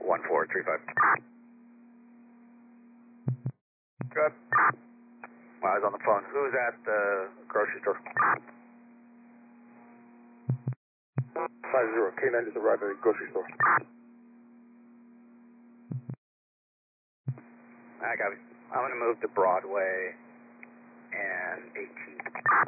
1435. Good. Well, I was on the phone. Who's at the grocery store? 50, K9 just arrived at the grocery store. I got it. I'm going to move to Broadway and 18th